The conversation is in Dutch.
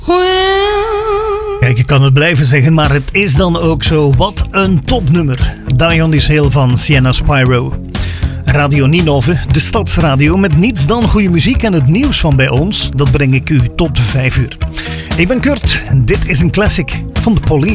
Kijk, ik kan het blijven zeggen, maar het is dan ook zo. Wat een topnummer. Die on This Hill van Sienna Spyro. Radio Ninove, de stadsradio met niets dan goede muziek en het nieuws van bij ons. Dat breng ik u tot 5 uur. Ik ben Kurt en dit is een classic van de Police.